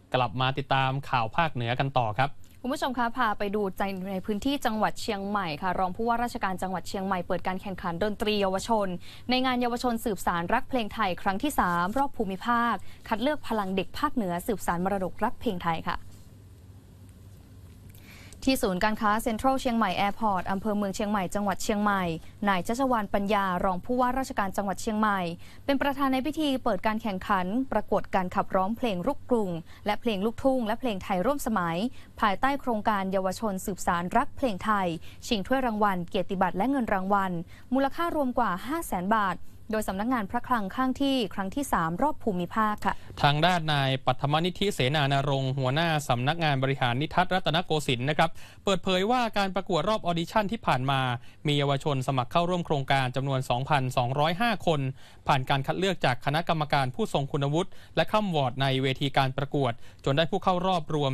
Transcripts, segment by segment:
กลับมาติดตามข่าวภาคเหนือกันต่อครับคุณผู้ชมคะพาไปดูในพื้นที่จังหวัดเชียงใหม่ค่ะรองผู้ว่าราชการจังหวัดเชียงใหม่เปิดการแข่งขันดนตรีเยาวชนในงานเยาวชนสืบสารรักเพลงไทยครั้งที่3รอบภูมิภาคคัดเลือกพลังเด็กภาคเหนือสืบสารมรดกรักเพลงไทยค่ะที่ศูนย์การค้าเซ็นทรัลเชียงใหม่แอร์พอร์ตอำเภอเมืองเชียงใหม่จังหวัดเชียงใหม่นายชัชวาลปัญญารองผู้ว่าราชการจังหวัดเชียงใหม่เป็นประธานในพิธีเปิดการแข่งขันประกวดการขับร้องเพลงลูกกรุงและเพลงลูกทุ่งและเพลงไทยร่วมสมัยภายใต้โครงการเยาวชนสืบสารรักเพลงไทยชิงถ้วยรางวัลเกียรติบัตรและเงินรางวัลมูลค่ารวมกว่า 500,000 บาทโดยสำนักงานพระคลังข้างที่ครั้งที่3รอบภูมิภาคค่ะทางด้านนายปัทมนิธิเสนานรงค์หัวหน้าสำนักงานบริหารนิทัศน์รัตนโกสินทร์นะครับเปิดเผยว่าการประกวดรอบออดิชั่นที่ผ่านมามีเยาวชนสมัครเข้าร่วมโครงการจำนวน 2,205 คนผ่านการคัดเลือกจากคณะกรรมการผู้ทรงคุณวุฒิและข้ามวอร์ดในเวทีการประกวดจนได้ผู้เข้ารอบรวม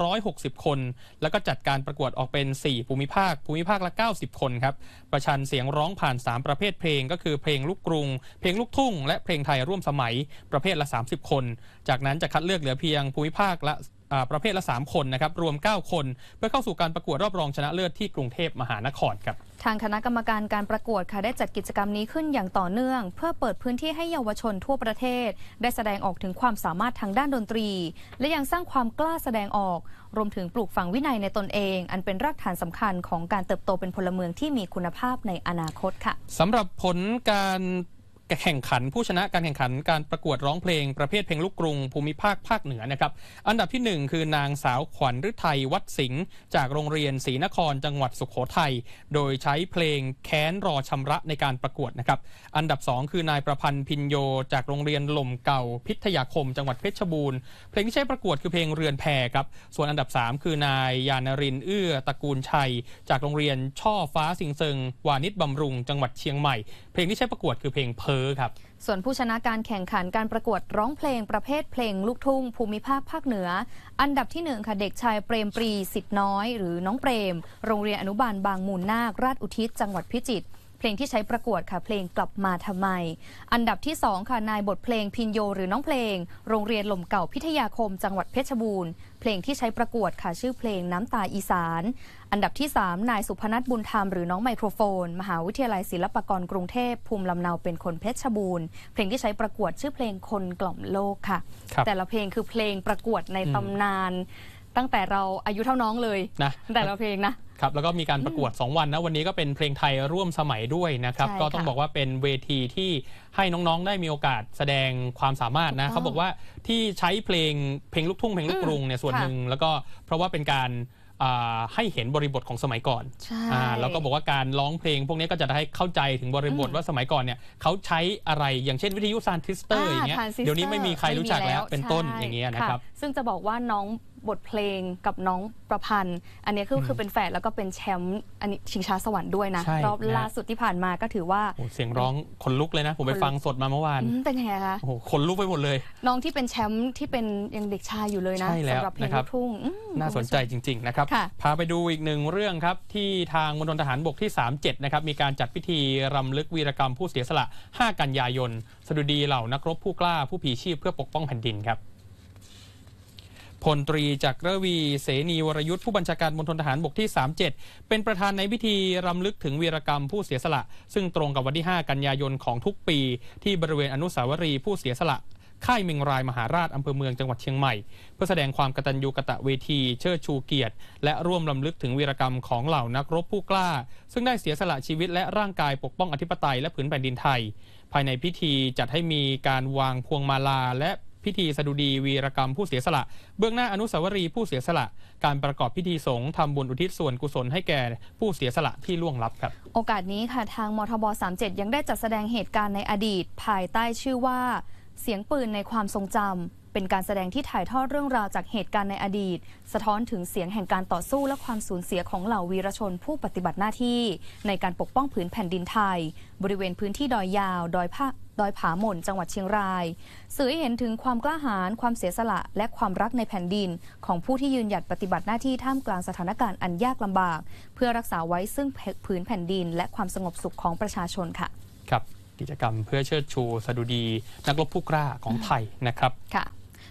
360คนแล้วก็จัดการประกวดออกเป็น4ภูมิภาคละ90คนครับประชันเสียงร้องผ่าน3ประเภทเพลงก็คือเพลงลูกกรุงเพลงลูกทุ่งและเพลงไทยร่วมสมัยประเภทละ30คนจากนั้นจะคัดเลือกเหลือเพียงภูมิภาคละประเภทละ3คนนะครับรวม9คนเพื่อเข้าสู่การประกวดรอบรองชนะเลิศที่กรุงเทพมหานครครับทางคณะกรรมการการประกวดค่ะได้จัดกิจกรรมนี้ขึ้นอย่างต่อเนื่องเพื่อเปิดพื้นที่ให้เยาวชนทั่วประเทศได้แสดงออกถึงความสามารถทางด้านดนตรีและยังสร้างความกล้าแสดงออกรวมถึงปลูกฝังวินัยในตนเองอันเป็นรากฐานสำคัญของการเติบโตเป็นพลเมืองที่มีคุณภาพในอนาคตค่ะสำหรับผลการแข่งขันผู้ชนะการแข่งขันการประกวดร้องเพลงประเภทเพลงลูกกรุงภูมิภาคภาคเหนือนะครับอันดับที่1คือนางสาวขวัญฤทัยวัดสิงห์จากโรงเรียนศรีนครจังหวัดสุโขทัยโดยใช้เพลงแค้นรอชำระในการประกวดนะครับอันดับ2คือนายประพันธ์พินโยจากโรงเรียนหล่มเก่าพิทยาคมจังหวัดเพชรบูรณ์เพลงที่ใช้ประกวดคือเพลงเรือนแพครับส่วนอันดับ3คือนายยานรินทร์เอื้อตระกูลชัยจากโรงเรียนช่อฟ้าสิงเซิงวานิชบำรุงจังหวัดเชียงใหม่เพลงที่ใช้ประกวดคือเพลงเพ้อครับส่วนผู้ชนะการแข่งขันการประกวดร้องเพลงประเภทเพลงลูกทุ่งภูมิภาคภาคเหนืออันดับที่1ค่ะเด็กชายเปรมปรีสิทธิ์น้อยหรือน้องเปรมโรงเรียนอนุบาลบางมูลนาคราชอุทิศจังหวัดพิจิตรเพลงที่ใช้ประกวดค่ะเพลงกลับมาทำไมอันดับที่2ค่ะนายบทเพลงพินโยหรือน้องเพลงโรงเรียนหล่มเก่าพิทยาคมจังหวัดเพชรบูรณ์เพลงที่ใช้ประกวดค่ะชื่อเพลงน้ำตาอีสานอันดับที่3นายสุพนัทบุญธรรมหรือน้องไมโครโฟนมหาวิทยาลัยศิลปากรกรุงเทพภูมิลำเนาเป็นคนเพชรบูรณ์เพลงที่ใช้ประกวดชื่อเพลงคนกล่อมโลกค่ะแต่ละเพลงคือเพลงประกวดในตำนานตั้งแต่เราอายุเท่าน้องเลยนะแต่ละเพลงนะครับแล้วก็มีการประกวด2วันนะวันนี้ก็เป็นเพลงไทยร่วมสมัยด้วยนะครับก็ต้องบอกว่าเป็นเวทีที่ให้น้องๆได้มีโอกาสแสดงความสามารถนะเขาบอกว่าที่ใช้เพลงลูกทุ่งเพลงลูกกรุงเนี่ยส่วนหนึ่งแล้วก็เพราะว่าเป็นการให้เห็นบริบทของสมัยก่อนแล้วก็บอกว่าการร้องเพลงพวกนี้ก็จะให้เข้าใจถึงบริบทว่าสมัยก่อนเนี่ยเขาใช้อะไรอย่างเช่นวิทยุทรานซิสเตอร์อย่างเงี้ยเดี๋ยวนี้ไม่มีใครรู้จักแล้วเป็นต้นอย่างเงี้ยนะครับซึ่งจะบอกว่าน้องบทเพลงกับน้องประพันธ์อันนี้คือเป็นแฝดแล้วก็เป็นแชมป์อันนี้ชิงช้าสวรรค์ด้วยนะรอบล่าสุดที่ผ่านมาก็ถือว่าเสียงร้องขนลุกเลยนะผมไปฟังสดมาเมื่อวานเป็นยังไงคะโอ้โหขนลุกไปหมดเลยน้องที่เป็นแชมป์ที่เป็นยังเด็กชายอยู่เลยนะสำหรับเพลงลูกทุ่งน่าสนใจจริงๆนะครับพาไปดูอีกหนึ่งเรื่องครับที่ทางมณฑลทหารบกที่37นะครับมีการจัดพิธีรำลึกวีรกรรมผู้เสียสละ5กันยายนสดุดีเหล่านักรบผู้กล้าผู้ผีชีพเพื่อปกป้องแผ่นดินครับพลตรีจักรวีเสนีวรยุทธ์ผู้บัญชาการมณฑลทหารบกที่37เป็นประธานในพิธีรำลึกถึงวีรกรรมผู้เสียสละซึ่งตรงกับวันที่5กันยายนของทุกปีที่บริเวณอนุสาวรีย์ผู้เสียสละค่ายเมงรายมหาราชอำเภอเมืองจังหวัดเชียงใหม่เพื่อแสดงความกตัญญูกตเวทีเชิดชูเกียรติและร่วมรำลึกถึงวีรกรรมของเหล่านักรบผู้กล้าซึ่งได้เสียสละชีวิตและร่างกายปกป้องอธิปไตยและผืนแผ่นดินไทยภายในพิธีจัดให้มีการวางพวงมาลาและพิธีสดุดีวีรกรรมผู้เสียสละเบื้องหน้าอนุสาวรีย์ผู้เสียสละการประกอบพิธีสงฆ์ทำบุญอุทิศส่วนกุศลให้แก่ผู้เสียสละที่ล่วงลับครับโอกาสนี้ค่ะทางมทบ37ยังได้จัดแสดงเหตุการณ์ในอดีตภายใต้ชื่อว่าเสียงปืนในความทรงจำเป็นการแสดงที่ถ่ายทอดเรื่องราวจากเหตุการณ์ในอดีตสะท้อนถึงเสียงแห่งการต่อสู้และความสูญเสียของเหล่าวีรชนผู้ปฏิบัติหน้าที่ในการปกป้องผืนแผ่นดินไทยบริเวณพื้นที่ดอยยาวดอยผาหม่นจังหวัดเชียงรายสื่อให้เห็นถึงความกล้าหาญความเสียสละและความรักในแผ่นดินของผู้ที่ยืนหยัดปฏิบัติหน้าที่ท่ามกลางสถานการณ์อันยากลำบากเพื่อรักษาไว้ซึ่งผืนแผ่นดินและความสงบสุขของประชาชนค่ะครับกิจกรรมเพื่อเชิดชูสดุดีนักรบผู้กล้าของไทยนะครับค่ะ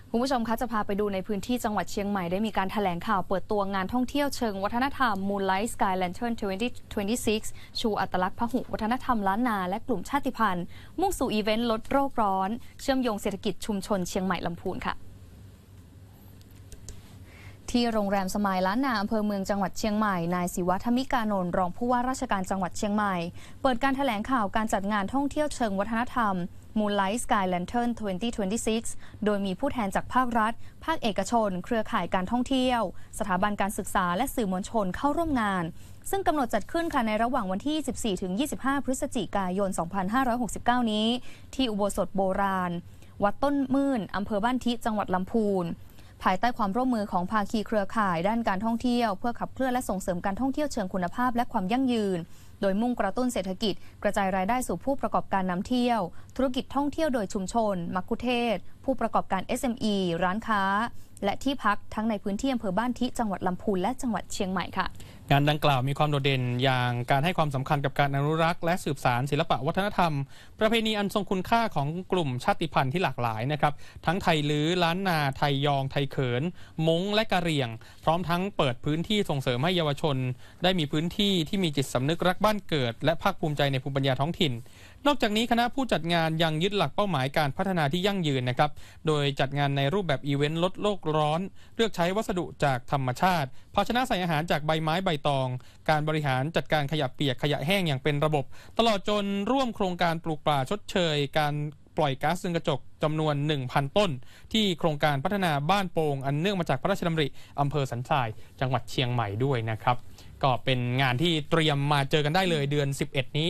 คุณผู้ชมคะจะพาไปดูในพื้นที่จังหวัดเชียงใหม่ได้มีการแถลงข่าวเปิดตัวงานท่องเที่ยวเชิงวัฒนธรรม Moonlight Sky Lantern 2026 ชูอัตลักษณ์พหุวัฒนธรรมล้านนาและกลุ่มชาติพันธุ์มุ่งสู่อีเวนต์ลดโลกร้อนเชื่อมโยงเศรษฐกิจชุมชนเชียงใหม่ลำพูนค่ะที่โรงแรมสมัยล้านนาอำเภอเมืองจังหวัดเชียงใหม่นายศิวะธมิกานนท์รองผู้ว่าราชการจังหวัดเชียงใหม่เปิดการแถลงข่าวการจัดงานท่องเที่ยวเชิงวัฒนธรรม Moonlight Sky Lantern 2026 โดยมีผู้แทนจากภาครัฐภาคเอกชนเครือข่ายการท่องเที่ยวสถาบันการศึกษาและสื่อมวลชนเข้าร่วมงานซึ่งกำหนดจัดขึ้นค่ะในระหว่างวันที่ 24-25 พฤศจิกายน 2569 นี้ที่อุโบสถโบราณวัดต้นมื่นอำเภอบ้านทิจังหวัดลำพูนภายใต้ความร่วมมือของภาคีเครือข่ายด้านการท่องเที่ยวเพื่อขับเคลื่อนและส่งเสริมการท่องเที่ยวเชิงคุณภาพและความยั่งยืนโดยมุ่งกระตุ้นเศรษฐกิจกระจายรายได้สู่ผู้ประกอบการนำเที่ยวธุรกิจท่องเที่ยวโดยชุมชนมัคคุเทศก์ผู้ประกอบการ SME ร้านค้าและที่พักทั้งในพื้นที่อำเภอบ้านทิจังหวัดลำพูนและจังหวัดเชียงใหม่ค่ะงานดังกล่าวมีความโดดเด่นอย่างการให้ความสำคัญกับการอนุรักษ์และสืบสานศิลปวัฒนธรรมประเพณีอันทรงคุณค่าของกลุ่มชาติพันธุ์ที่หลากหลายนะครับทั้งไทยลื้อล้านนาไทยยองไทยเขินม้งและกะเหรี่ยงพร้อมทั้งเปิดพื้นที่ส่งเสริมให้เยาวชนได้มีพื้นที่ที่มีจิตสำนึกรักบ้านเกิดและภาคภูมิใจในภูมิปัญญาท้องถิ่นนอกจากนี้คณะผู้จัดงานยังยึดหลักเป้าหมายการพัฒนาที่ยั่งยืนนะครับโดยจัดงานในรูปแบบอีเวนต์ลดโลกร้อนเลือกใช้วัสดุจากธรรมชาติภาชนะใส่อาหารจากใบไม้ใบตองการบริหารจัดการขยะเปียกขยะแห้งอย่างเป็นระบบตลอดจนร่วมโครงการปลูกป่าชดเชยการปล่อยก๊าซเรือนกระจกจำนวน 1,000 ต้นที่โครงการพัฒนาบ้านโป่งอันเนื่องมาจากพระราชดำริอำเภอสันทรายจังหวัดเชียงใหม่ด้วยนะครับก็เป็นงานที่เตรียมมาเจอกันได้เลยเดือน 11 นี้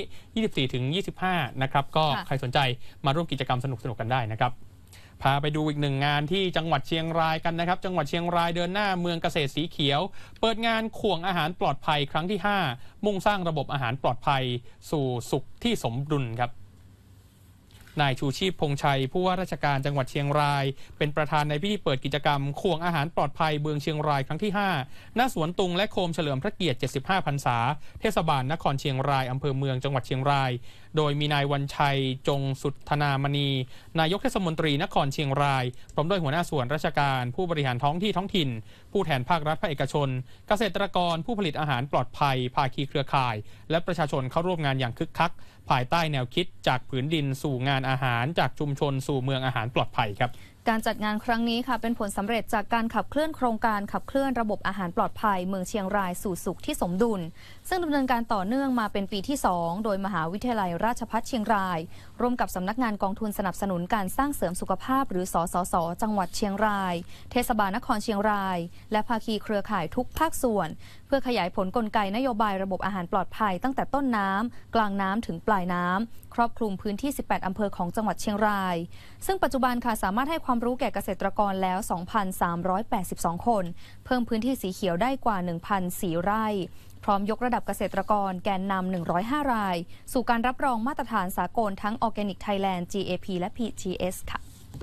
24-25 นะครับก็ใครสนใจมาร่วมกิจกรรมสนุกๆกันได้นะครับพาไปดูอีกหนึ่งงานที่จังหวัดเชียงรายกันนะครับจังหวัดเชียงรายเดินหน้าเมืองเกษตรสีเขียวเปิดงานข่วงอาหารปลอดภัยครั้งที่ 5 มุ่งสร้างระบบอาหารปลอดภัยสู่สุขที่สมดุลครับนายชูชีพพงษ์ชัยผู้ว่าราชการจังหวัดเชียงรายเป็นประธานในพิธีเปิดกิจกรรมข่วงอาหารปลอดภัยเมืองเชียงรายครั้งที่ 5 ณ สวนตุงและโคมเฉลิมพระเกียรติ 75 พรรษาเทศบาลนครเชียงรายอำเภอเมืองจังหวัดเชียงรายโดยมีนายวันชัยจงสุธนามณีนายกเทศมนตรีนครเชียงรายพร้อมด้วยหัวหน้าส่วนราชการผู้บริหารท้องถิ่นผู้แทนภาครัฐภาคเอกชนเกษตรกรผู้ผลิตอาหารปลอดภัยภาคีเครือข่ายและประชาชนเข้าร่วมงานอย่างคึกคักภายใต้แนวคิดจากผืนดินสู่งานอาหารจากชุมชนสู่เมืองอาหารปลอดภัยครับการจัดงานครั้งนี้ค่ะเป็นผลสำเร็จจากการขับเคลื่อนโครงการขับเคลื่อนระบบอาหารปลอดภัยเมืองเชียงรายสู่สุขที่สมดุลซึ่งดำเนินการต่อเนื่องมาเป็นปีที่ 2 โดยมหาวิทยาลัยราชภัฏเชียงรายร่วมกับสำนักงานกองทุนสนับสนุนการสร้างเสริมสุขภาพหรือสสส.จังหวัดเชียงรายเทศบาลนครเชียงรายและภาคีเครือข่ายทุกภาคส่วนเพื่อขยายผลกลไกนโยบายระบบอาหารปลอดภัยตั้งแต่ต้นน้ำกลางน้ำถึงปลายน้ำครอบคลุมพื้นที่ 18 อำเภอของจังหวัดเชียงรายซึ่งปัจจุบันค่ะสามารถให้ความรู้แก่เกษตรกรแล้ว 2,382 คนเพิ่มพื้นที่สีเขียวได้กว่า 1,004 ไร่พร้อมยกระดับเกษตรกรแกนนำ 105 รายสู่การรับรองมาตรฐานสากลทั้ง Organic Thailand GAP และ PGS ค่ะ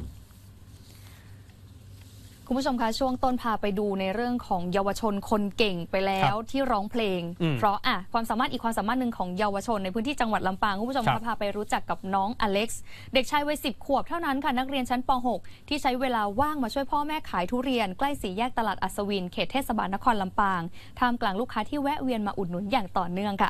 คุณผู้ชมคะช่วงต้นพาไปดูในเรื่องของเยาวชนคนเก่งไปแล้วที่ร้องเพลงเพราะความสามารถอีกความสามารถหนึ่งของเยาวชนในพื้นที่จังหวัดลำปางคุณผู้ชมพาไปรู้จักกับน้องอเล็กซ์เด็กชายวัย10 ขวบเท่านั้นค่ะนักเรียนชั้นป .6 ที่ใช้เวลาว่างมาช่วยพ่อแม่ขายทุเรียนใกล้สี่แยกตลาดอัศวินเขตเทศบาลนครลำปางท่ามกลางลูกค้าที่แวะเวียนมาอุดหนุนอย่างต่อเนื่องค่ะ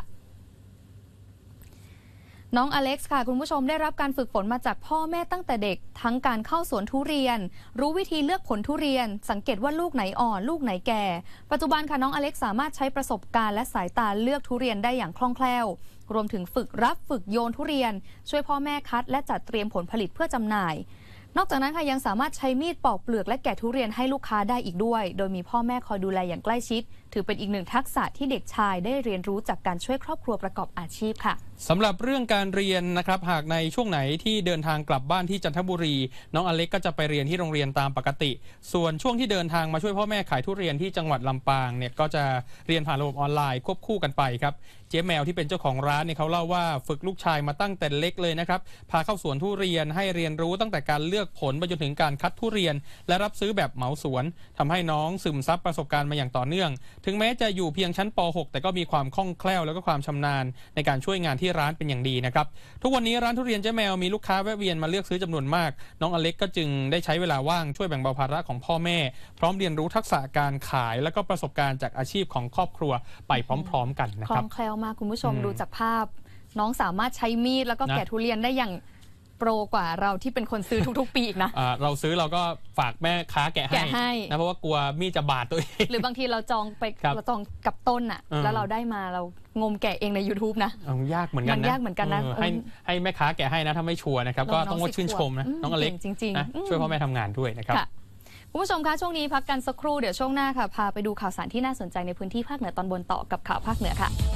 น้องอเล็กซ์ค่ะคุณผู้ชมได้รับการฝึกฝนมาจากพ่อแม่ตั้งแต่เด็กทั้งการเข้าสวนทุเรียนรู้วิธีเลือกผลทุเรียนสังเกตว่าลูกไหนอ่อนลูกไหนแก่ปัจจุบันค่ะน้องอเล็กซ์สามารถใช้ประสบการณ์และสายตาเลือกทุเรียนได้อย่างคล่องแคล่วรวมถึงฝึกรับฝึกโยนทุเรียนช่วยพ่อแม่คัดและจัดเตรียมผลผลิตเพื่อจำหน่ายนอกจากนั้นค่ะยังสามารถใช้มีดปอกเปลือกและแกะทุเรียนให้ลูกค้าได้อีกด้วยโดยมีพ่อแม่คอยดูแลอย่างใกล้ชิดถือเป็นอีกหนึ่งทักษะที่เด็กชายได้เรียนรู้จากการช่วยครอบครัวประกอบอาชีพค่ะสำหรับเรื่องการเรียนนะครับหากในช่วงไหนที่เดินทางกลับบ้านที่จันทบุรีน้องอเล็กก็จะไปเรียนที่โรงเรียนตามปกติส่วนช่วงที่เดินทางมาช่วยพ่อแม่ขายทุเรียนที่จังหวัดลำปางเนี่ยก็จะเรียนผ่านระบบออนไลน์ควบคู่กันไปครับเจจ๊แมวที่เป็นเจ้าของร้านเนี่ยเขาเล่าว่าฝึกลูกชายมาตั้งแต่เล็กเลยนะครับพาเข้าสวนทุเรียนให้เรียนรู้ตั้งแต่การเลือกผลไปจนถึงการคัดทุเรียนและรับซื้อแบบเหมาสวนทำให้น้องซึมซับประสบการณ์มาอย่างต่อเนื่องถึงแม้จะอยู่เพียงชั้นป .6 แต่ก็มีความคล่องแคล่วแล้วก็ความชำนาญในการช่วยงานที่ร้านเป็นอย่างดีนะครับทุกวันนี้ร้านทุเรียนเจ๊แมวมีลูกค้าแวะเวียนมาเลือกซื้อจำนวนมากน้องอเล็กก็จึงได้ใช้เวลาว่างช่วยแบ่งเบาภาระของพ่อแม่พร้อมเรียนรู้ทักษะการขายและก็ประสบการณ์จากอาชีพของครอบครัวไปพร้อมๆกันนะคคล่รัอบ งแคล่วมากคุณผู้ชมดูจากภาพน้องสามารถใช้มีดแล้วก็แกะทุเรียนได้อย่างโปรกว่าเราที่เป็นคนซื้อทุกๆปีอีกนะเราซื้อเราก็ฝากแม่ค้าแกะให้นะเพราะว่ากลัวมีดจะบาดตัวเองหรือบางทีเราจองกับต้นอ่ะแล้วเราได้มาเรางมแกะเองใน YouTube นะยากเหมือนกันนะมันยากเหมือนกันนะให้แม่ค้าแกะให้นะถ้าไม่ชัวร์นะครับก็ต้องว่าชื่นชมนะน้องอเล็กจริงๆนะช่วยพ่อแม่ทำงานด้วยนะครับคุณผู้ชมคะช่วงนี้พักกันสักครู่เดี๋ยวช่วงหน้าค่ะพาไปดูข่าวสารที่น่าสนใจในพื้นที่ภาคเหนือตอนบนต่อกับข่าวภาคเหนือค่ะ